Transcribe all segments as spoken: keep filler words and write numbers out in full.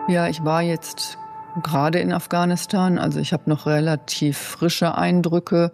Ja, ich war jetzt gerade in Afghanistan, also ich habe noch relativ frische Eindrücke.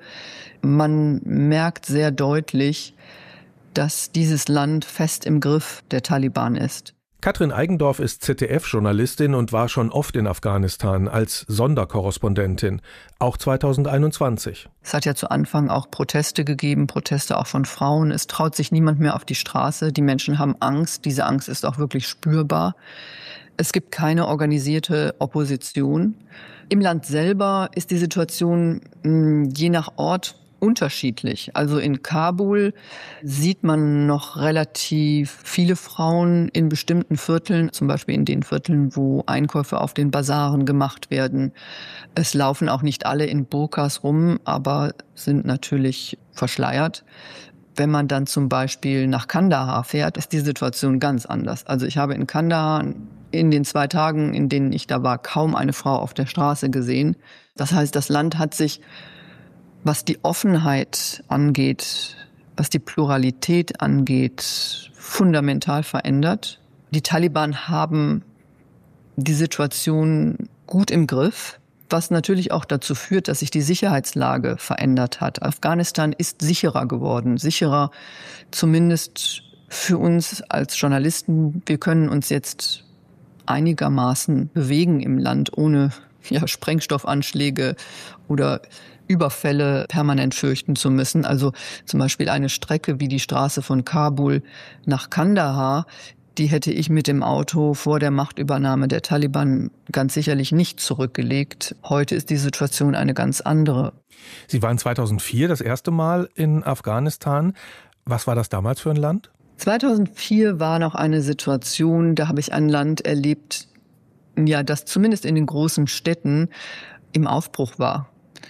Man merkt sehr deutlich, dass dieses Land fest im Griff der Taliban ist. Katrin Eigendorf ist Z D F-Journalistin und war schon oft in Afghanistan als Sonderkorrespondentin, auch zweitausendeinundzwanzig. Es hat ja zu Anfang auch Proteste gegeben, Proteste auch von Frauen. Es traut sich niemand mehr auf die Straße. Die Menschen haben Angst. Diese Angst ist auch wirklich spürbar. Es gibt keine organisierte Opposition. Im Land selber ist die Situation je nach Ort unterschiedlich. Also in Kabul sieht man noch relativ viele Frauen in bestimmten Vierteln, zum Beispiel in den Vierteln, wo Einkäufe auf den Basaren gemacht werden. Es laufen auch nicht alle in Burkas rum, aber sind natürlich verschleiert. Wenn man dann zum Beispiel nach Kandahar fährt, ist die Situation ganz anders. Also ich habe in Kandahar in den zwei Tagen, in denen ich da war, kaum eine Frau auf der Straße gesehen. Das heißt, das Land hat sich, was die Offenheit angeht, was die Pluralität angeht, fundamental verändert. Die Taliban haben die Situation gut im Griff, was natürlich auch dazu führt, dass sich die Sicherheitslage verändert hat. Afghanistan ist sicherer geworden, sicherer zumindest für uns als Journalisten. Wir können uns jetzt einigermaßen bewegen im Land, ohne ja, Sprengstoffanschläge oder Überfälle permanent fürchten zu müssen. Also zum Beispiel eine Strecke wie die Straße von Kabul nach Kandahar, die hätte ich mit dem Auto vor der Machtübernahme der Taliban ganz sicherlich nicht zurückgelegt. Heute ist die Situation eine ganz andere. Sie waren zweitausendvier das erste Mal in Afghanistan. Was war das damals für ein Land? zweitausendvier war noch eine Situation, da habe ich ein Land erlebt, ja, das zumindest in den großen Städten im Aufbruch war.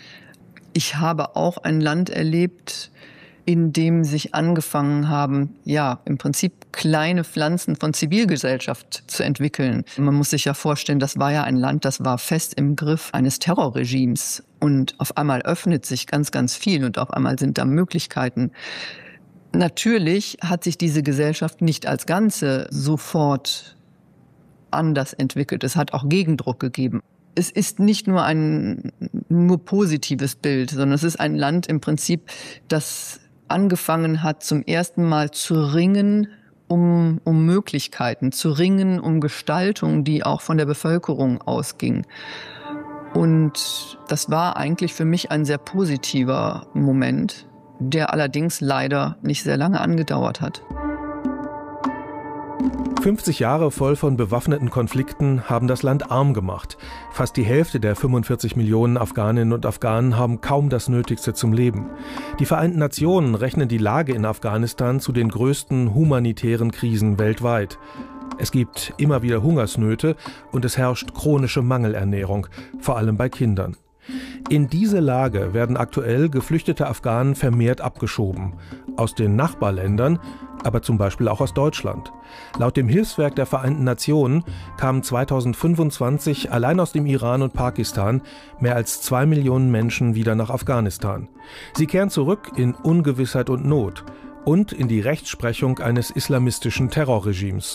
Ich habe auch ein Land erlebt, in dem sich angefangen haben, ja, im Prinzip kleine Pflanzen von Zivilgesellschaft zu entwickeln. Man muss sich ja vorstellen, das war ja ein Land, das war fest im Griff eines Terrorregimes. Und auf einmal öffnet sich ganz, ganz viel und auf einmal sind da Möglichkeiten. Natürlich hat sich diese Gesellschaft nicht als Ganze sofort anders entwickelt. Es hat auch Gegendruck gegeben. Es ist nicht nur ein nur positives Bild, sondern es ist ein Land im Prinzip, das angefangen hat, zum ersten Mal zu ringen um, um Möglichkeiten, zu ringen um Gestaltung, die auch von der Bevölkerung ausging. Und das war eigentlich für mich ein sehr positiver Moment, der allerdings leider nicht sehr lange angedauert hat. fünfzig Jahre voll von bewaffneten Konflikten haben das Land arm gemacht. Fast die Hälfte der fünfundvierzig Millionen Afghaninnen und Afghanen haben kaum das Nötigste zum Leben. Die Vereinten Nationen rechnen die Lage in Afghanistan zu den größten humanitären Krisen weltweit. Es gibt immer wieder Hungersnöte und es herrscht chronische Mangelernährung, vor allem bei Kindern. In diese Lage werden aktuell geflüchtete Afghanen vermehrt abgeschoben. Aus den Nachbarländern, aber zum Beispiel auch aus Deutschland. Laut dem Hilfswerk der Vereinten Nationen kamen zweitausendfünfundzwanzig allein aus dem Iran und Pakistan mehr als zwei Millionen Menschen wieder nach Afghanistan. Sie kehren zurück in Ungewissheit und Not und in die Rechtsprechung eines islamistischen Terrorregimes.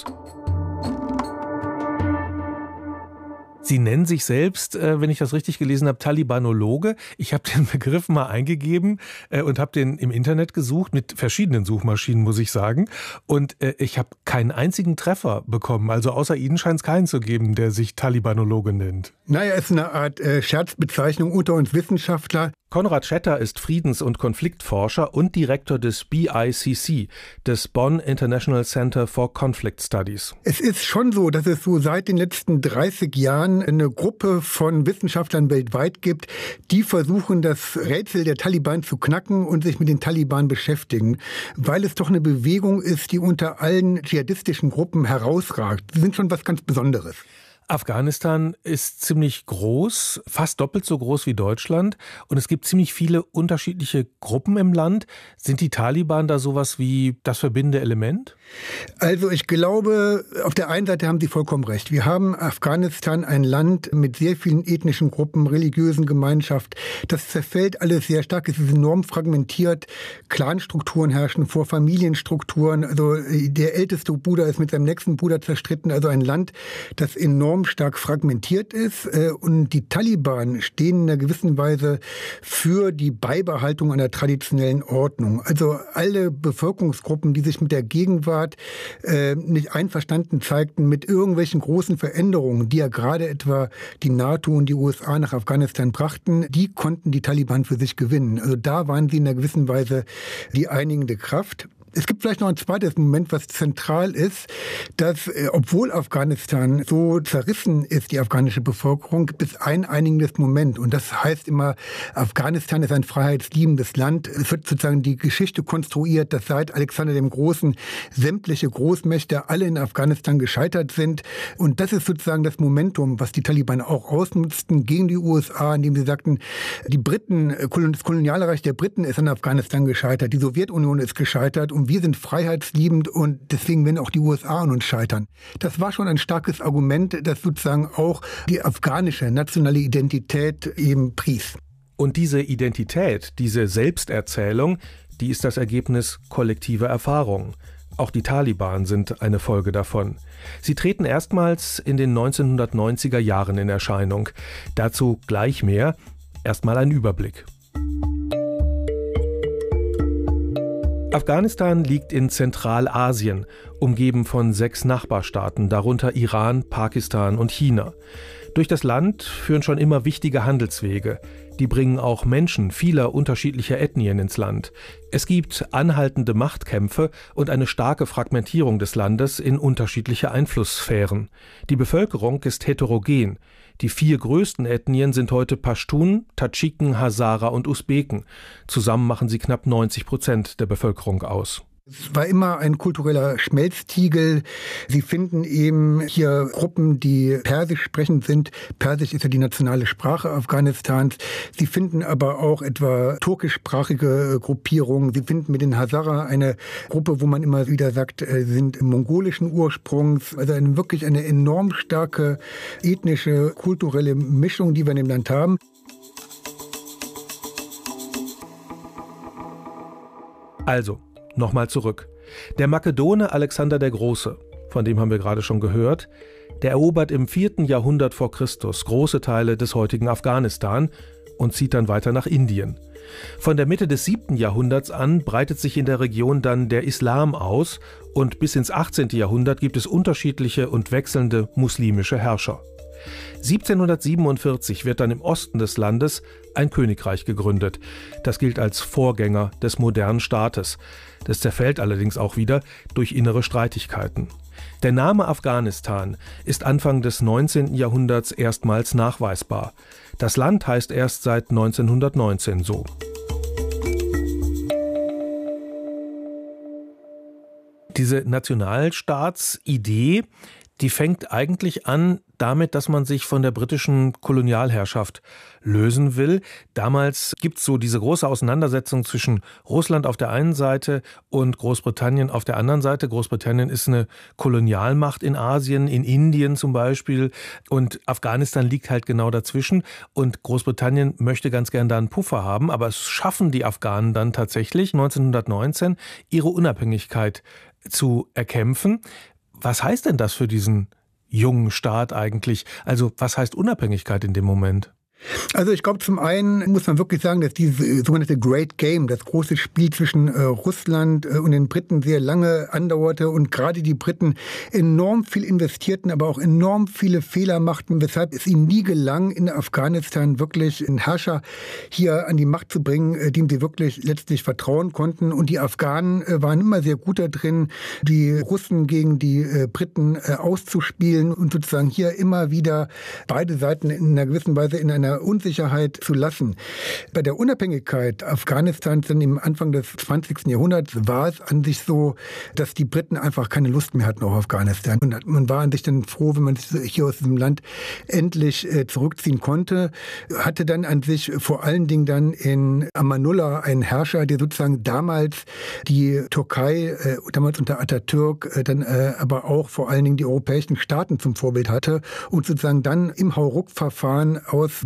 Sie nennen sich selbst, äh, wenn ich das richtig gelesen habe, Talibanologe. Ich habe den Begriff mal eingegeben äh, und habe den im Internet gesucht, mit verschiedenen Suchmaschinen, muss ich sagen. Und äh, ich habe keinen einzigen Treffer bekommen. Also außer Ihnen scheint es keinen zu geben, der sich Talibanologe nennt. Naja, ist eine Art äh, Scherzbezeichnung unter uns Wissenschaftler. Konrad Schetter ist Friedens- und Konfliktforscher und Direktor des B I C C, des Bonn International Center for Conflict Studies. Es ist schon so, dass es so seit den letzten dreißig Jahren eine Gruppe von Wissenschaftlern weltweit gibt, die versuchen, das Rätsel der Taliban zu knacken und sich mit den Taliban beschäftigen, weil es doch eine Bewegung ist, die unter allen dschihadistischen Gruppen herausragt. Sie sind schon was ganz Besonderes. Afghanistan ist ziemlich groß, fast doppelt so groß wie Deutschland. Und es gibt ziemlich viele unterschiedliche Gruppen im Land. Sind die Taliban da sowas wie das verbindende Element? Also ich glaube, auf der einen Seite haben Sie vollkommen recht. Wir haben Afghanistan, ein Land mit sehr vielen ethnischen Gruppen, religiösen Gemeinschaft. Das zerfällt alles sehr stark. Es ist enorm fragmentiert. Clanstrukturen herrschen vor, Familienstrukturen. Also der älteste Bruder ist mit seinem nächsten Bruder zerstritten. Also ein Land, das enorm enorm stark fragmentiert ist. Und die Taliban stehen in einer gewissen Weise für die Beibehaltung einer traditionellen Ordnung. Also alle Bevölkerungsgruppen, die sich mit der Gegenwart äh, nicht einverstanden zeigten mit irgendwelchen großen Veränderungen, die ja gerade etwa die NATO und die U S A nach Afghanistan brachten, die konnten die Taliban für sich gewinnen. Also da waren sie in einer gewissen Weise die einigende Kraft. Es gibt vielleicht noch ein zweites Moment, was zentral ist, dass, äh, obwohl Afghanistan so zerrissen ist, die afghanische Bevölkerung, gibt es ein einigendes Moment. Und das heißt immer, Afghanistan ist ein freiheitsliebendes Land. Es wird sozusagen die Geschichte konstruiert, dass seit Alexander dem Großen sämtliche Großmächte alle in Afghanistan gescheitert sind. Und das ist sozusagen das Momentum, was die Taliban auch ausnutzten gegen die U S A, indem sie sagten, die Briten, das Kolonialreich der Briten ist an Afghanistan gescheitert, die Sowjetunion ist gescheitert und wir sind freiheitsliebend und deswegen werden auch die U S A an uns scheitern. Das war schon ein starkes Argument, das sozusagen auch die afghanische nationale Identität eben pries. Und diese Identität, diese Selbsterzählung, die ist das Ergebnis kollektiver Erfahrungen. Auch die Taliban sind eine Folge davon. Sie treten erstmals in den neunzehnhundertneunziger Jahren in Erscheinung. Dazu gleich mehr. Erstmal ein Überblick. Afghanistan liegt in Zentralasien, umgeben von sechs Nachbarstaaten, darunter Iran, Pakistan und China. Durch das Land führen schon immer wichtige Handelswege. Die bringen auch Menschen vieler unterschiedlicher Ethnien ins Land. Es gibt anhaltende Machtkämpfe und eine starke Fragmentierung des Landes in unterschiedliche Einflusssphären. Die Bevölkerung ist heterogen. Die vier größten Ethnien sind heute Pashtun, Tadschiken, Hazara und Usbeken. Zusammen machen sie knapp neunzig Prozent der Bevölkerung aus. Es war immer ein kultureller Schmelztiegel. Sie finden eben hier Gruppen, die Persisch sprechend sind. Persisch ist ja die nationale Sprache Afghanistans. Sie finden aber auch etwa turkischsprachige Gruppierungen. Sie finden mit den Hazara eine Gruppe, wo man immer wieder sagt, sie sind mongolischen Ursprungs. Also eine, wirklich eine enorm starke ethnische, kulturelle Mischung, die wir in dem Land haben. Also, nochmal zurück. Der Makedone Alexander der Große, von dem haben wir gerade schon gehört, der erobert im vierten Jahrhundert vor Christus große Teile des heutigen Afghanistan und zieht dann weiter nach Indien. Von der Mitte des siebten Jahrhunderts an breitet sich in der Region dann der Islam aus und bis ins achtzehnten Jahrhundert gibt es unterschiedliche und wechselnde muslimische Herrscher. siebzehnhundertsiebenundvierzig wird dann im Osten des Landes ein Königreich gegründet. Das gilt als Vorgänger des modernen Staates. Das zerfällt allerdings auch wieder durch innere Streitigkeiten. Der Name Afghanistan ist Anfang des neunzehnten Jahrhunderts erstmals nachweisbar. Das Land heißt erst seit neunzehnhundertneunzehn so. Diese Nationalstaatsidee, die fängt eigentlich an damit, dass man sich von der britischen Kolonialherrschaft lösen will. Damals gibt es so diese große Auseinandersetzung zwischen Russland auf der einen Seite und Großbritannien auf der anderen Seite. Großbritannien ist eine Kolonialmacht in Asien, in Indien zum Beispiel. Und Afghanistan liegt halt genau dazwischen. Und Großbritannien möchte ganz gern da einen Puffer haben. Aber es schaffen die Afghanen dann tatsächlich neunzehnhundertneunzehn, ihre Unabhängigkeit zu erkämpfen. Was heißt denn das für diesen jungen Staat eigentlich? Also was heißt Unabhängigkeit in dem Moment? Also ich glaube, zum einen muss man wirklich sagen, dass dieses sogenannte Great Game, das große Spiel zwischen äh, Russland äh, und den Briten sehr lange andauerte und gerade die Briten enorm viel investierten, aber auch enorm viele Fehler machten, weshalb es ihnen nie gelang, in Afghanistan wirklich einen Herrscher hier an die Macht zu bringen, äh, dem sie wirklich letztlich vertrauen konnten. Und die Afghanen äh, waren immer sehr gut da drin, die Russen gegen die äh, Briten äh, auszuspielen und sozusagen hier immer wieder beide Seiten in einer gewissen Weise in einer Unsicherheit zu lassen. Bei der Unabhängigkeit Afghanistans dann im Anfang des zwanzigsten Jahrhunderts war es an sich so, dass die Briten einfach keine Lust mehr hatten auf Afghanistan. Und man war an sich dann froh, wenn man sich hier aus diesem Land endlich äh, zurückziehen konnte. Hatte dann an sich vor allen Dingen dann in Amanullah einen Herrscher, der sozusagen damals die Türkei, äh, damals unter Atatürk, äh, dann äh, aber auch vor allen Dingen die europäischen Staaten zum Vorbild hatte und sozusagen dann im Hauruck-Verfahren aus diesem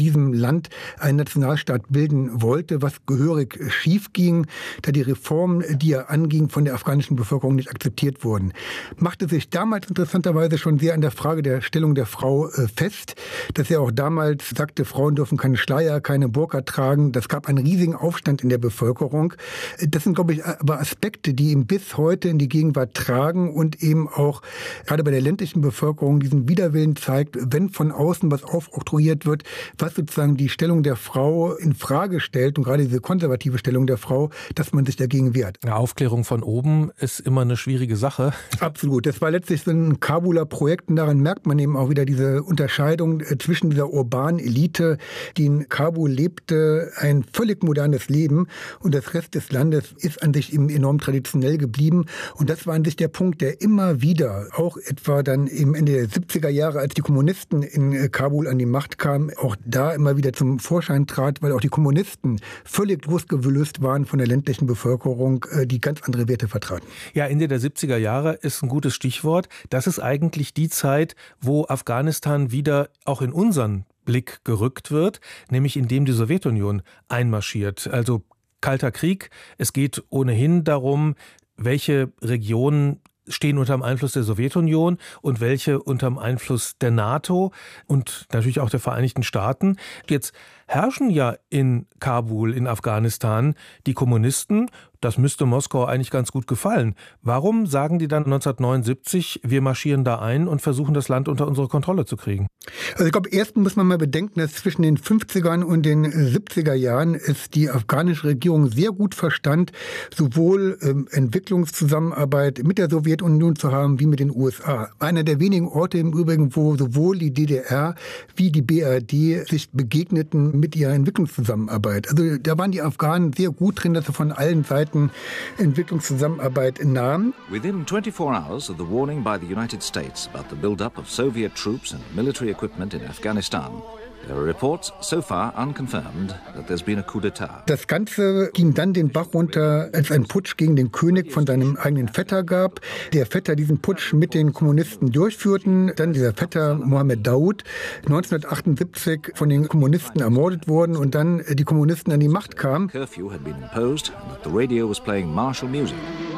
diesem Land einen Nationalstaat bilden wollte, was gehörig schief ging, da die Reformen, die er anging, von der afghanischen Bevölkerung nicht akzeptiert wurden. Machte sich damals interessanterweise schon sehr an der Frage der Stellung der Frau äh, fest, dass er auch damals sagte, Frauen dürfen keine Schleier, keine Burka tragen. Das gab einen riesigen Aufstand in der Bevölkerung. Das sind, glaube ich, aber Aspekte, die ihn bis heute in die Gegenwart tragen und eben auch gerade bei der ländlichen Bevölkerung diesen Widerwillen zeigt, wenn von außen was aufoktroyiert wird, was sozusagen die Stellung der Frau in Frage stellt und gerade diese konservative Stellung der Frau, dass man sich dagegen wehrt. Ja, Aufklärung von oben ist immer eine schwierige Sache. Absolut. Das war letztlich so ein Kabuler Projekt und daran merkt man eben auch wieder diese Unterscheidung zwischen dieser urbanen Elite, die in Kabul lebte, ein völlig modernes Leben und das Rest des Landes ist an sich eben enorm traditionell geblieben und das war an sich der Punkt, der immer wieder, auch etwa dann im Ende der siebziger Jahre, als die Kommunisten in Kabul an die Macht kamen, auch da immer wieder zum Vorschein trat, weil auch die Kommunisten völlig losgelöst waren von der ländlichen Bevölkerung, die ganz andere Werte vertraten. Ja, Ende der siebziger Jahre ist ein gutes Stichwort. Das ist eigentlich die Zeit, wo Afghanistan wieder auch in unseren Blick gerückt wird, nämlich indem die Sowjetunion einmarschiert. Also Kalter Krieg. Es geht ohnehin darum, welche Regionen stehen unter dem Einfluss der Sowjetunion und welche unter dem Einfluss der NATO und natürlich auch der Vereinigten Staaten. Jetzt herrschen ja in Kabul, in Afghanistan, die Kommunisten. Das müsste Moskau eigentlich ganz gut gefallen. Warum sagen die dann neunzehnhundertneunundsiebzig, wir marschieren da ein und versuchen das Land unter unsere Kontrolle zu kriegen? Also ich glaube, erstens muss man mal bedenken, dass zwischen den fünfzigern und den siebziger Jahren es die afghanische Regierung sehr gut verstand, sowohl ähm, Entwicklungszusammenarbeit mit der Sowjetunion zu haben wie mit den U S A. Einer der wenigen Orte im Übrigen, wo sowohl die D D R wie die B R D sich begegneten mit ihrer Entwicklungszusammenarbeit. Also da waren die Afghanen sehr gut drin, dass sie von allen Seiten Entwicklungszusammenarbeit nahmen. Within twenty-four hours of the warning by the United States about the build-up of Soviet troops and military equipment in Afghanistan, there are reports so far unconfirmed that there's been a coup d'etat. Das Ganze ging dann den Bach runter, als ein Putsch gegen den König von seinem eigenen Vetter gab. Der Vetter diesen Putsch mit den Kommunisten durchführten. Dann dieser Vetter Mohammed Daoud neunzehnhundertachtundsiebzig von den Kommunisten ermordet wurden und dann die Kommunisten an die Macht kamen. Curfew had been imposed and that the radio was playing martial music.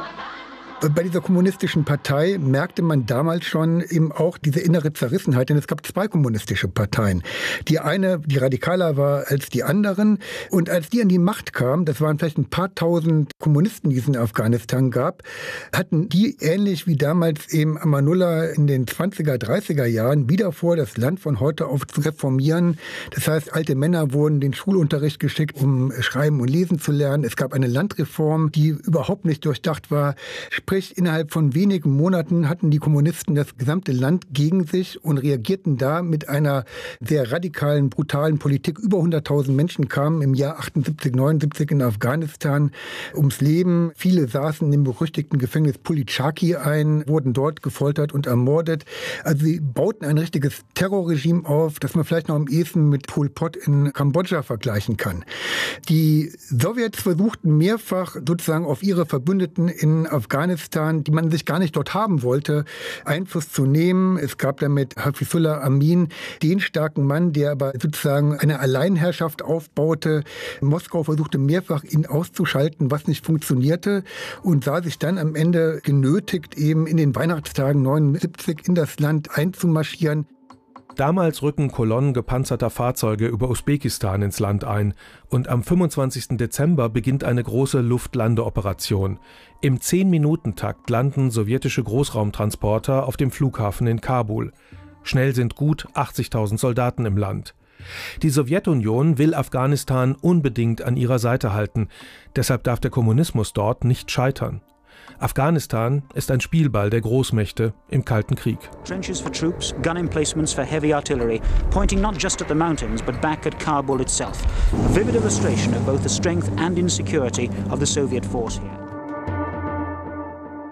Bei dieser kommunistischen Partei merkte man damals schon eben auch diese innere Zerrissenheit, denn es gab zwei kommunistische Parteien. Die eine, die radikaler war als die anderen. Und als die an die Macht kamen, das waren vielleicht ein paar tausend Kommunisten, die es in Afghanistan gab, hatten die ähnlich wie damals eben Amanullah in den zwanziger, dreißiger Jahren wieder vor, das Land von heute auf zu reformieren. Das heißt, alte Männer wurden den Schulunterricht geschickt, um Schreiben und Lesen zu lernen. Es gab eine Landreform, die überhaupt nicht durchdacht war. Sprich, innerhalb von wenigen Monaten hatten die Kommunisten das gesamte Land gegen sich und reagierten da mit einer sehr radikalen, brutalen Politik. Über hunderttausend Menschen kamen im Jahr achtundsiebzig, neunundsiebzig in Afghanistan ums Leben. Viele saßen in dem berüchtigten Gefängnis Pul-i-Charkhi ein, wurden dort gefoltert und ermordet. Also sie bauten ein richtiges Terrorregime auf, das man vielleicht noch am ehesten mit Pol Pot in Kambodscha vergleichen kann. Die Sowjets versuchten mehrfach sozusagen auf ihre Verbündeten in Afghanistan, die man sich gar nicht dort haben wollte, Einfluss zu nehmen. Es gab damit Hafizullah Amin, den starken Mann, der aber sozusagen eine Alleinherrschaft aufbaute. Moskau versuchte mehrfach, ihn auszuschalten, was nicht funktionierte und sah sich dann am Ende genötigt, eben in den Weihnachtstagen neunundsiebzig in das Land einzumarschieren. Damals rücken Kolonnen gepanzerter Fahrzeuge über Usbekistan ins Land ein und am fünfundzwanzigsten Dezember beginnt eine große Luftlandeoperation. Im zehn-Minuten-Takt landen sowjetische Großraumtransporter auf dem Flughafen in Kabul. Schnell sind gut achtzigtausend Soldaten im Land. Die Sowjetunion will Afghanistan unbedingt an ihrer Seite halten, deshalb darf der Kommunismus dort nicht scheitern. Afghanistan ist ein Spielball der Großmächte im Kalten Krieg. Trenches for troops, gun emplacements for heavy artillery, pointing not just at the mountains but back at Kabul itself. A vivid illustration of both the strength and insecurity of the Soviet force here.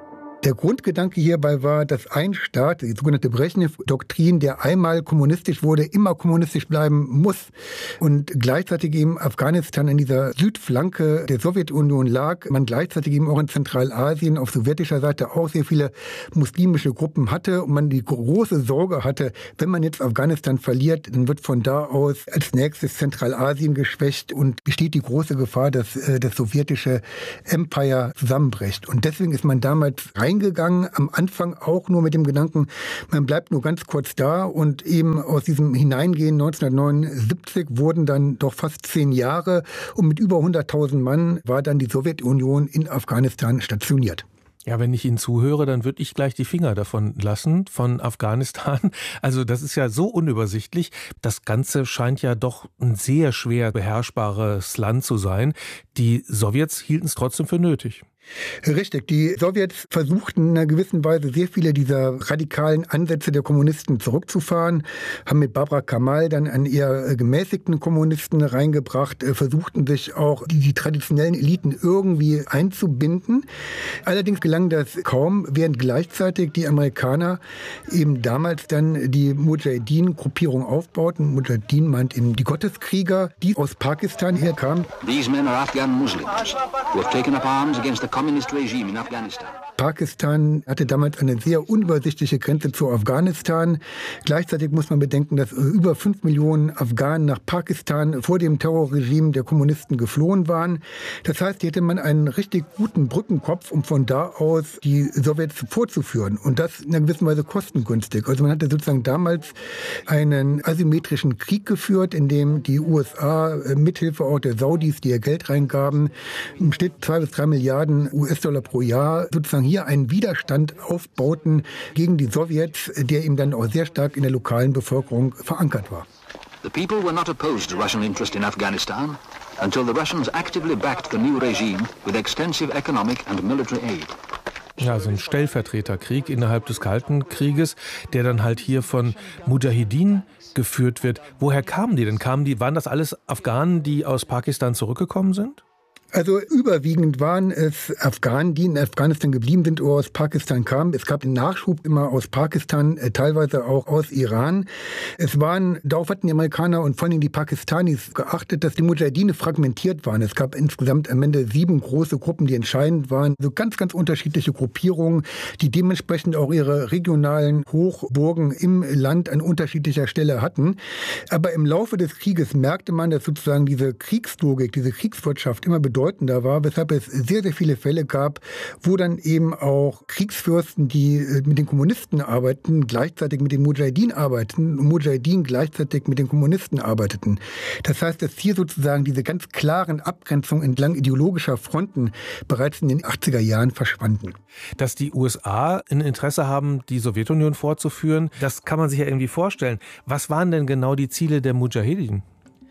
Der Grundgedanke hierbei war, dass ein Staat, die sogenannte Brezhnev-Doktrin, der einmal kommunistisch wurde, immer kommunistisch bleiben muss. Und gleichzeitig eben Afghanistan an dieser Südflanke der Sowjetunion lag, man gleichzeitig eben auch in Zentralasien auf sowjetischer Seite auch sehr viele muslimische Gruppen hatte und man die große Sorge hatte, wenn man jetzt Afghanistan verliert, dann wird von da aus als nächstes Zentralasien geschwächt und besteht die große Gefahr, dass äh, das sowjetische Empire zusammenbricht. Und deswegen ist man damals reingegangen, am Anfang auch nur mit dem Gedanken, man bleibt nur ganz kurz da und eben aus diesem Hineingehen neunzehnhundertneunundsiebzig wurden dann doch fast zehn Jahre und mit über hunderttausend Mann war dann die Sowjetunion in Afghanistan stationiert. Ja, wenn ich Ihnen zuhöre, dann würde ich gleich die Finger davon lassen, von Afghanistan. Also das ist ja so unübersichtlich. Das Ganze scheint ja doch ein sehr schwer beherrschbares Land zu sein. Die Sowjets hielten es trotzdem für nötig. Richtig, die Sowjets versuchten in einer gewissen Weise sehr viele dieser radikalen Ansätze der Kommunisten zurückzufahren, haben mit Babra Kamal dann einen eher gemäßigten Kommunisten reingebracht, versuchten sich auch die, die traditionellen Eliten irgendwie einzubinden. Allerdings gelang das kaum, während gleichzeitig die Amerikaner eben damals dann die Mujahedin-Gruppierung aufbauten. Mujahedin meint eben die Gotteskrieger, die aus Pakistan herkamen. These men are Afghan Muslims who have taken up arms against the communist regime in Afghanistan. Pakistan hatte damals eine sehr unübersichtliche Grenze zu Afghanistan. Gleichzeitig muss man bedenken, dass über fünf Millionen Afghanen nach Pakistan vor dem Terrorregime der Kommunisten geflohen waren. Das heißt, hier hätte man einen richtig guten Brückenkopf, um von da aus die Sowjets vorzuführen. Und das in einer gewissen Weise kostengünstig. Also man hatte sozusagen damals einen asymmetrischen Krieg geführt, in dem die U S A mithilfe auch der Saudis, die ihr Geld reingaben, im Schnitt zwei bis drei Milliarden U S-Dollar pro Jahr sozusagen hier einen Widerstand aufbauten gegen die Sowjets, der eben dann auch sehr stark in der lokalen Bevölkerung verankert war. The people were not opposed to Russian interest in Afghanistan until the Russians actively backed the new regime with extensive economic and military aid. Ja, so ein Stellvertreterkrieg innerhalb des Kalten Krieges, der dann halt hier von Mujahedin geführt wird. Woher kamen die denn? Kamen die, waren das alles Afghanen, die aus Pakistan zurückgekommen sind? Also überwiegend waren es Afghanen, die in Afghanistan geblieben sind oder aus Pakistan kamen. Es gab den Nachschub immer aus Pakistan, äh, teilweise auch aus Iran. Es waren, darauf hatten die Amerikaner und vor allem die Pakistanis geachtet, dass die Mujahedine fragmentiert waren. Es gab insgesamt am Ende sieben große Gruppen, die entscheidend waren. So ganz, ganz unterschiedliche Gruppierungen, die dementsprechend auch ihre regionalen Hochburgen im Land an unterschiedlicher Stelle hatten. Aber im Laufe des Krieges merkte man, dass sozusagen diese Kriegslogik, diese Kriegswirtschaft immer bedeutender bedeutender war, weshalb es sehr, sehr viele Fälle gab, wo dann eben auch Kriegsfürsten, die mit den Kommunisten arbeiten, gleichzeitig mit den Mujahedin arbeiten und Mujahedin gleichzeitig mit den Kommunisten arbeiteten. Das heißt, dass hier sozusagen diese ganz klaren Abgrenzungen entlang ideologischer Fronten bereits in den achtziger Jahren verschwanden. Dass die U S A ein Interesse haben, die Sowjetunion fortzuführen, das kann man sich ja irgendwie vorstellen. Was waren denn genau die Ziele der Mujahedin?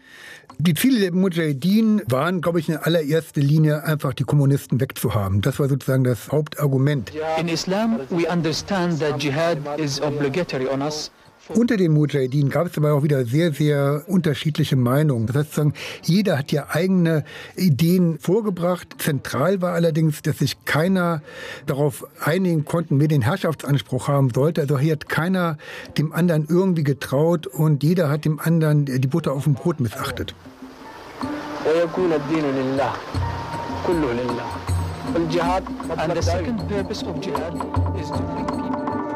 Die Ziele der Mujahedin waren, glaube ich, in allererster Linie einfach die Kommunisten wegzuhaben. Das war sozusagen das Hauptargument. In Islam, we understand that jihad is obligatory on us. Unter den Mujahedin gab es aber auch wieder sehr, sehr unterschiedliche Meinungen. Das heißt, sozusagen, jeder hat ja eigene Ideen vorgebracht. Zentral war allerdings, dass sich keiner darauf einigen konnte, wer den Herrschaftsanspruch haben sollte. Also hier hat keiner dem anderen irgendwie getraut und jeder hat dem anderen die Butter auf dem Brot missachtet. And the second purpose of jihad is to bring people.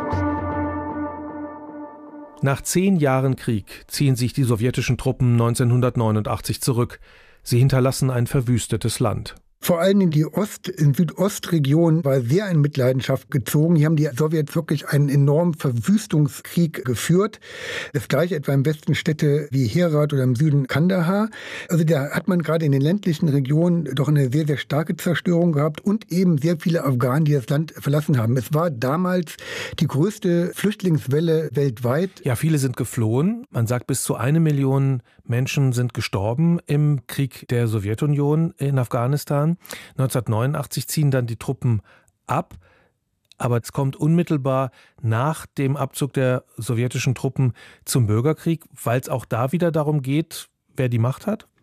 Nach zehn Jahren Krieg ziehen sich die sowjetischen Truppen neunzehnhundertneunundachtzig zurück. Sie hinterlassen ein verwüstetes Land. Vor allem in die Ost-, in Südostregion war sehr in Mitleidenschaft gezogen. Hier haben die Sowjets wirklich einen enormen Verwüstungskrieg geführt. Das gleiche etwa im Westen Städte wie Herat oder im Süden Kandahar. Also da hat man gerade in den ländlichen Regionen doch eine sehr, sehr starke Zerstörung gehabt und eben sehr viele Afghanen, die das Land verlassen haben. Es war damals die größte Flüchtlingswelle weltweit. Ja, viele sind geflohen. Man sagt, bis zu eine Million Menschen sind gestorben im Krieg der Sowjetunion in Afghanistan. neunzehnhundertneunundachtzig ziehen dann die Truppen ab, aber es kommt unmittelbar nach dem Abzug der sowjetischen Truppen zum Bürgerkrieg, weil es auch da wieder darum geht, wer die Macht hat?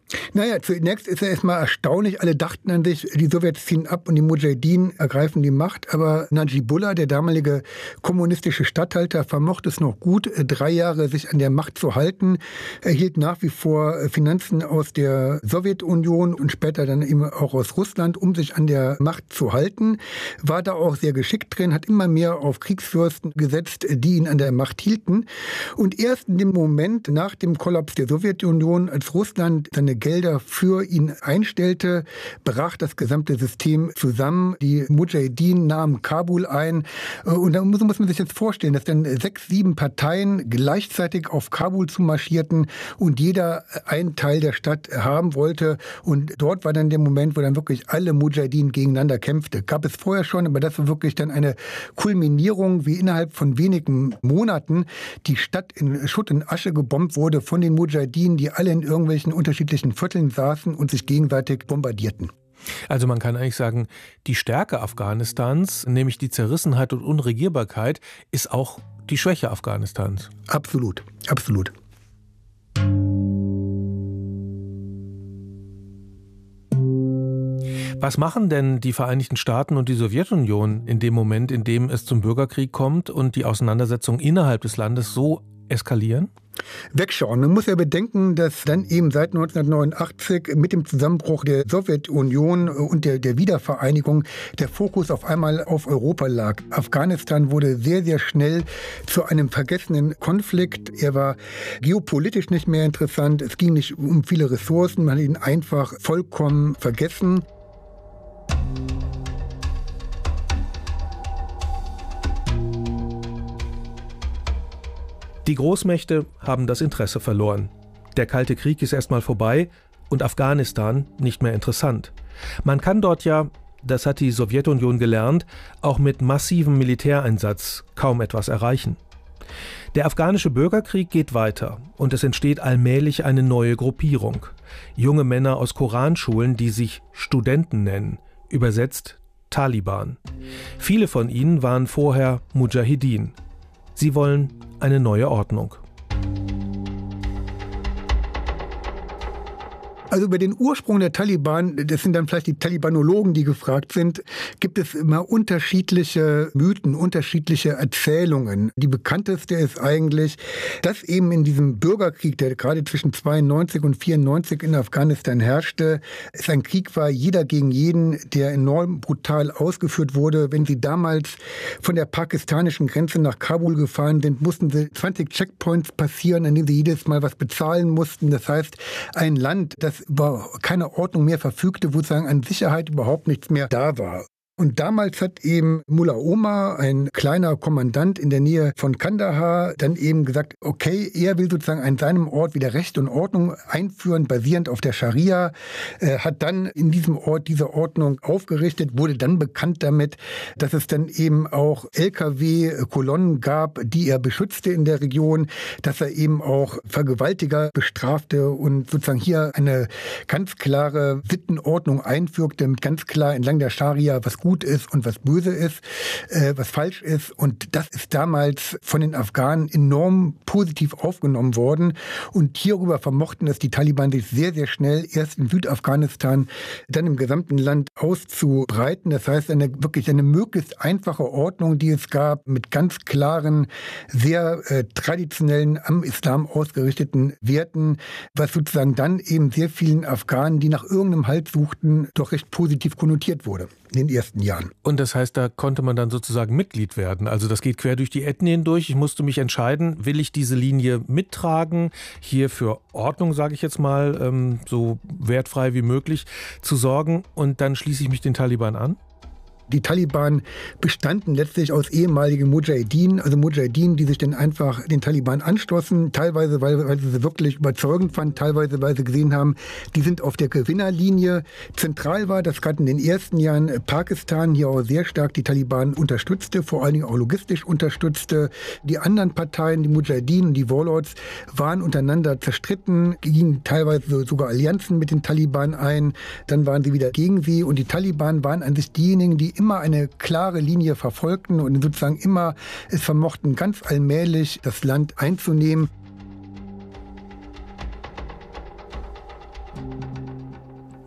Naja, zunächst ist ja erstmal erstaunlich. Alle dachten an sich, die Sowjets ziehen ab und die Mudschahidin ergreifen die Macht. Aber Najibullah, der damalige kommunistische Statthalter, vermochte es noch gut, drei Jahre sich an der Macht zu halten. Er hielt nach wie vor Finanzen aus der Sowjetunion und später dann eben auch aus Russland, um sich an der Macht zu halten. War da auch sehr geschickt drin, hat immer mehr auf Kriegsfürsten gesetzt, die ihn an der Macht hielten. Und erst in dem Moment nach dem Kollaps der Sowjetunion, als Russland seine Gelder für ihn einstellte, brach das gesamte System zusammen. Die Mudschahidin nahmen Kabul ein. Und da muss, muss man sich jetzt vorstellen, dass dann sechs, sieben Parteien gleichzeitig auf Kabul zumarschierten und jeder einen Teil der Stadt haben wollte. Und dort war dann der Moment, wo dann wirklich alle Mudschahidin gegeneinander kämpfte. Gab es vorher schon, aber das war wirklich dann eine Kulminierung, wie innerhalb von wenigen Monaten die Stadt in Schutt und Asche gebombt wurde von den Mudschahidin, die alle in irgendwelchen unterschiedlichen Vierteln saßen und sich gegenseitig bombardierten. Also man kann eigentlich sagen, die Stärke Afghanistans, nämlich die Zerrissenheit und Unregierbarkeit, ist auch die Schwäche Afghanistans. Absolut, absolut. Was machen denn die Vereinigten Staaten und die Sowjetunion in dem Moment, in dem es zum Bürgerkrieg kommt und die Auseinandersetzungen innerhalb des Landes so eskalieren? Wegschauen. Man muss ja bedenken, dass dann eben seit neunzehnhundertneunundachtzig mit dem Zusammenbruch der Sowjetunion und der, der Wiedervereinigung der Fokus auf einmal auf Europa lag. Afghanistan wurde sehr, sehr schnell zu einem vergessenen Konflikt. Er war geopolitisch nicht mehr interessant. Es ging nicht um viele Ressourcen. Man hat ihn einfach vollkommen vergessen. Die Großmächte haben das Interesse verloren. Der Kalte Krieg ist erstmal vorbei und Afghanistan nicht mehr interessant. Man kann dort ja, das hat die Sowjetunion gelernt, auch mit massivem Militäreinsatz kaum etwas erreichen. Der afghanische Bürgerkrieg geht weiter und es entsteht allmählich eine neue Gruppierung. Junge Männer aus Koranschulen, die sich Studenten nennen, übersetzt Taliban. Viele von ihnen waren vorher Mudschahidin. Sie wollen eine neue Ordnung. Also über den Ursprung der Taliban, das sind dann vielleicht die Talibanologen, die gefragt sind, gibt es immer unterschiedliche Mythen, unterschiedliche Erzählungen. Die bekannteste ist eigentlich, dass eben in diesem Bürgerkrieg, der gerade zwischen zweiundneunzig und vierundneunzig in Afghanistan herrschte, es ein Krieg war, jeder gegen jeden, der enorm brutal ausgeführt wurde. Wenn sie damals von der pakistanischen Grenze nach Kabul gefahren sind, mussten sie zwanzig Checkpoints passieren, an denen sie jedes Mal was bezahlen mussten. Das heißt, ein Land, das über keine Ordnung mehr verfügte, wo sozusagen an Sicherheit überhaupt nichts mehr da war. Und damals hat eben Mullah Omar, ein kleiner Kommandant in der Nähe von Kandahar, dann eben gesagt, okay, er will sozusagen an seinem Ort wieder Recht und Ordnung einführen, basierend auf der Scharia, äh, hat dann in diesem Ort diese Ordnung aufgerichtet, wurde dann bekannt damit, dass es dann eben auch L K W-Kolonnen gab, die er beschützte in der Region, dass er eben auch Vergewaltiger bestrafte und sozusagen hier eine ganz klare Sittenordnung einführte, mit ganz klar entlang der Scharia, was gut ist und was böse ist, äh, was falsch ist. Und das ist damals von den Afghanen enorm positiv aufgenommen worden. Und hierüber vermochten es die Taliban sich sehr, sehr schnell erst in Südafghanistan, dann im gesamten Land auszubreiten. Das heißt, eine wirklich eine möglichst einfache Ordnung, die es gab, mit ganz klaren, sehr äh, traditionellen, am Islam ausgerichteten Werten, was sozusagen dann eben sehr vielen Afghanen, die nach irgendeinem Halt suchten, doch recht positiv konnotiert wurde in den ersten Jahren. Und das heißt, da konnte man dann sozusagen Mitglied werden. Also das geht quer durch die Ethnien durch. Ich musste mich entscheiden, will ich diese Linie mittragen, hier für Ordnung, sage ich jetzt mal, so wertfrei wie möglich zu sorgen, und dann schließe ich mich den Taliban an? Die Taliban bestanden letztlich aus ehemaligen Mudschahidin, also Mudschahidin, die sich dann einfach den Taliban anschlossen, teilweise, weil, weil sie sie wirklich überzeugend fanden, teilweise, weil sie gesehen haben, die sind auf der Gewinnerlinie. Zentral war, dass gerade in den ersten Jahren Pakistan hier auch sehr stark die Taliban unterstützte, vor allen Dingen auch logistisch unterstützte. Die anderen Parteien, die Mudschahidin und die Warlords, waren untereinander zerstritten, gingen teilweise sogar Allianzen mit den Taliban ein, dann waren sie wieder gegen sie, und die Taliban waren an sich diejenigen, die immer eine klare Linie verfolgten und sozusagen immer es vermochten, ganz allmählich das Land einzunehmen.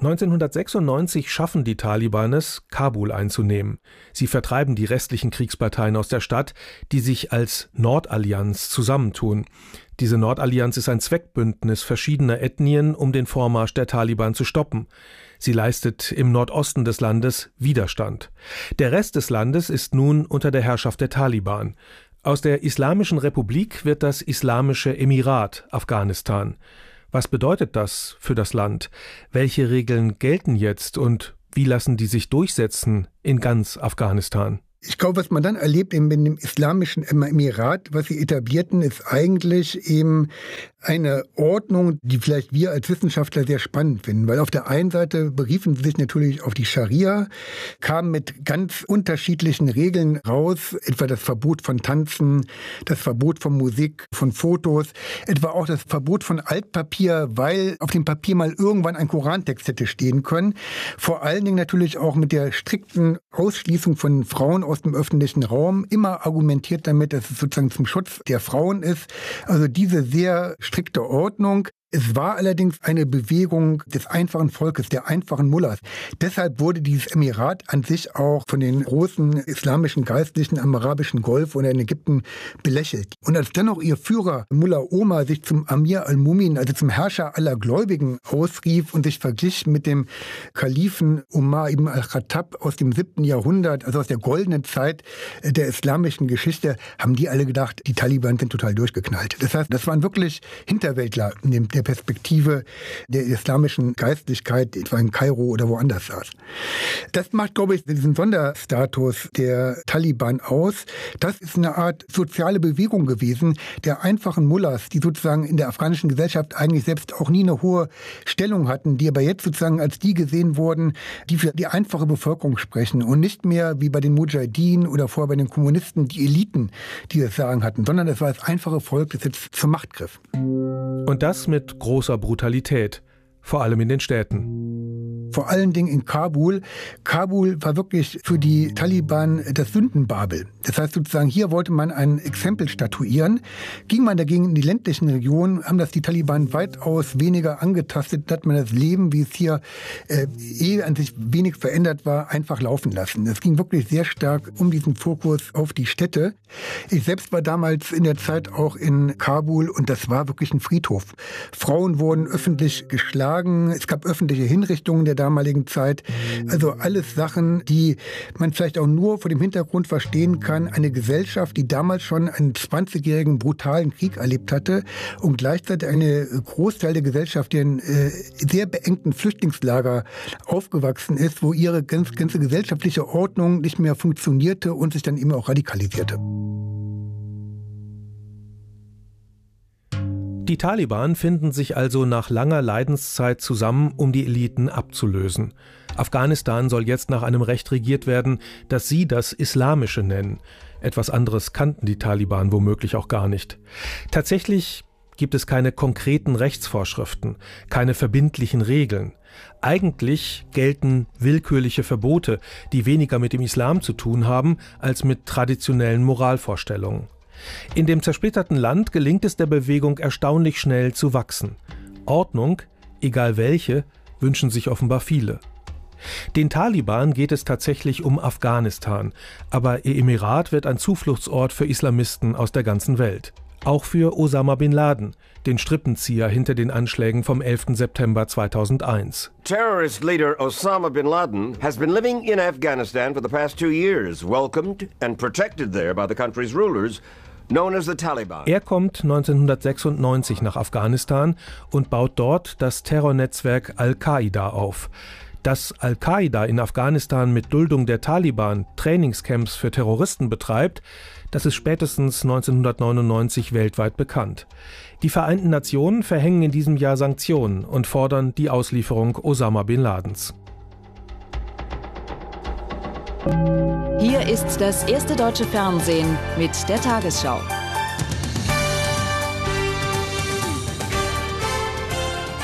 neunzehnhundertsechsundneunzig schaffen die Taliban es, Kabul einzunehmen. Sie vertreiben die restlichen Kriegsparteien aus der Stadt, die sich als Nordallianz zusammentun. Diese Nordallianz ist ein Zweckbündnis verschiedener Ethnien, um den Vormarsch der Taliban zu stoppen. Sie leistet im Nordosten des Landes Widerstand. Der Rest des Landes ist nun unter der Herrschaft der Taliban. Aus der Islamischen Republik wird das Islamische Emirat Afghanistan. Was bedeutet das für das Land? Welche Regeln gelten jetzt und wie lassen die sich durchsetzen in ganz Afghanistan? Ich glaube, was man dann erlebt eben in dem Islamischen Emirat, was sie etablierten, ist eigentlich eben eine Ordnung, die vielleicht wir als Wissenschaftler sehr spannend finden. Weil auf der einen Seite beriefen sie sich natürlich auf die Scharia, kamen mit ganz unterschiedlichen Regeln raus, etwa das Verbot von Tanzen, das Verbot von Musik, von Fotos, etwa auch das Verbot von Altpapier, weil auf dem Papier mal irgendwann ein Korantext hätte stehen können. Vor allen Dingen natürlich auch mit der strikten Ausschließung von Frauen aus dem öffentlichen Raum, immer argumentiert damit, dass es sozusagen zum Schutz der Frauen ist. Also diese sehr strikte Ordnung. Es war allerdings eine Bewegung des einfachen Volkes, der einfachen Mullahs. Deshalb wurde dieses Emirat an sich auch von den großen islamischen Geistlichen am Arabischen Golf oder in Ägypten belächelt. Und als dann auch ihr Führer Mullah Omar sich zum Amir al-Mumin, also zum Herrscher aller Gläubigen, ausrief und sich verglich mit dem Kalifen Umar ibn al-Khattab aus dem siebten Jahrhundert, also aus der goldenen Zeit der islamischen Geschichte, haben die alle gedacht, die Taliban sind total durchgeknallt. Das heißt, das waren wirklich Hinterwäldler in dem der Perspektive der islamischen Geistlichkeit, etwa in Kairo oder woanders saß. Das macht, glaube ich, diesen Sonderstatus der Taliban aus. Das ist eine Art soziale Bewegung gewesen, der einfachen Mullahs, die sozusagen in der afghanischen Gesellschaft eigentlich selbst auch nie eine hohe Stellung hatten, die aber jetzt sozusagen als die gesehen wurden, die für die einfache Bevölkerung sprechen und nicht mehr wie bei den Mujahideen oder vorher bei den Kommunisten die Eliten, die das Sagen hatten, sondern es war das einfache Volk, das jetzt zur Macht griff. Und das mit großer Brutalität, vor allem in den Städten. Vor allen Dingen in Kabul. Kabul war wirklich für die Taliban das Sündenbabel. Das heißt sozusagen, hier wollte man ein Exempel statuieren. Ging man dagegen in die ländlichen Regionen, haben das die Taliban weitaus weniger angetastet, hat man das Leben, wie es hier äh, eh an sich wenig verändert war, einfach laufen lassen. Es ging wirklich sehr stark um diesen Fokus auf die Städte. Ich selbst war damals in der Zeit auch in Kabul und das war wirklich ein Friedhof. Frauen wurden öffentlich geschlagen, es gab öffentliche Hinrichtungen der damaligen Zeit. Also alles Sachen, die man vielleicht auch nur vor dem Hintergrund verstehen kann. Eine Gesellschaft, die damals schon einen zwanzigjährigen brutalen Krieg erlebt hatte und gleichzeitig eine Großteil der Gesellschaft, die in äh, sehr beengten Flüchtlingslager aufgewachsen ist, wo ihre ganz, ganze gesellschaftliche Ordnung nicht mehr funktionierte und sich dann eben auch radikalisierte. Die Taliban finden sich also nach langer Leidenszeit zusammen, um die Eliten abzulösen. Afghanistan soll jetzt nach einem Recht regiert werden, das sie das Islamische nennen. Etwas anderes kannten die Taliban womöglich auch gar nicht. Tatsächlich gibt es keine konkreten Rechtsvorschriften, keine verbindlichen Regeln. Eigentlich gelten willkürliche Verbote, die weniger mit dem Islam zu tun haben, als mit traditionellen Moralvorstellungen. In dem zersplitterten Land gelingt es der Bewegung erstaunlich schnell zu wachsen. Ordnung, egal welche, wünschen sich offenbar viele. Den Taliban geht es tatsächlich um Afghanistan, aber ihr Emirat wird ein Zufluchtsort für Islamisten aus der ganzen Welt. Auch für Osama bin Laden, den Strippenzieher hinter den Anschlägen vom elften September zweitausendeins. Terrorist leader Osama bin Laden has been living in Afghanistan for the past two years, welcomed and protected there by the country's rulers, known as the Taliban. Er kommt neunzehnhundertsechsundneunzig nach Afghanistan und baut dort das Terrornetzwerk Al-Qaida auf. Dass Al-Qaida in Afghanistan mit Duldung der Taliban Trainingscamps für Terroristen betreibt, das ist spätestens neunzehnhundertneunundneunzig weltweit bekannt. Die Vereinten Nationen verhängen in diesem Jahr Sanktionen und fordern die Auslieferung Osama bin Ladens. Hier ist das erste deutsche Fernsehen mit der Tagesschau.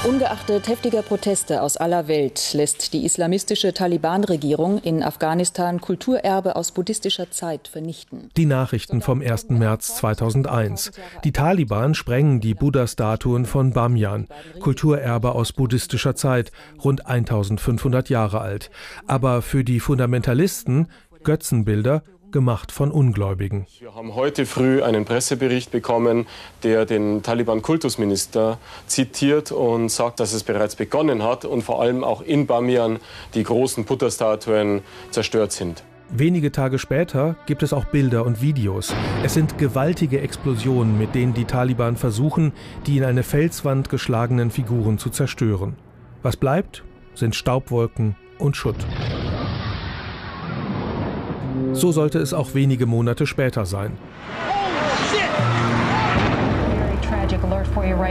Ungeachtet heftiger Proteste aus aller Welt lässt die islamistische Taliban-Regierung in Afghanistan Kulturerbe aus buddhistischer Zeit vernichten. Die Nachrichten vom ersten März zweitausendeins. Die Taliban sprengen die Buddha-Statuen von Bamyan, Kulturerbe aus buddhistischer Zeit, rund eintausendfünfhundert Jahre alt. Aber für die Fundamentalisten Götzenbilder, gemacht von Ungläubigen. Wir haben heute früh einen Pressebericht bekommen, der den Taliban-Kultusminister zitiert und sagt, dass es bereits begonnen hat und vor allem auch in Bamyan die großen Buddha-Statuen zerstört sind. Wenige Tage später gibt es auch Bilder und Videos. Es sind gewaltige Explosionen, mit denen die Taliban versuchen, die in eine Felswand geschlagenen Figuren zu zerstören. Was bleibt, sind Staubwolken und Schutt. So sollte es auch wenige Monate später sein.